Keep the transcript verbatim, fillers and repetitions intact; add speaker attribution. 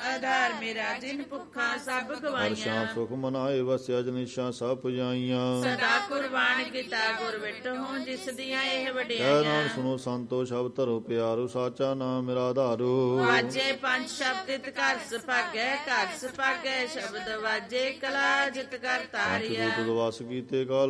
Speaker 1: ਆਧਾਰ ਮੇਰਾ ਜਿਨ ਭੁੱਖਾਂ ਸਭ
Speaker 2: ਹਰ
Speaker 1: ਗਵਾਈਆਂ।
Speaker 2: ਸ਼ਾਮ ਸੁਖ ਮਨਾਏ ਵਸਿਆ ਜਨੀਸ਼ਾਂ ਸਭ ਪੁਜਾਈਆਂ।
Speaker 1: ਸਦਾ ਕੁਰਬਾਨ ਕੀਤਾ ਗੁਰ ਵਿਟਹੁ ਜਿਸ ਦੀਆਂ ਇਹ
Speaker 2: ਕਹਿ
Speaker 1: ਵਡਿਆਈਆਂ।
Speaker 2: ਨਾਮ ਸੁਣੋ ਸੰਤੋ ਸ਼ਬਦ ਧਰੋ ਪਿਆਰੂ ਸਾਚਾ ਨਾਮ ਮੇਰਾ ਆਧਾਰੂ।
Speaker 1: ਵਾਜੇ ਪੰਜ ਸ਼ਬਦ ਇਤ ਘਰ ਸੁਭਾਗੈ ਘਰ ਸੁਭਾਗੈ ਸ਼ਬਦ ਵਾਜੇ ਕਲਾ ਜਿਤ ਕਰ ਤਾਰਿਆ।
Speaker 2: ਤੁਧ ਵਸ ਕੀਤੇ ਕਾਲ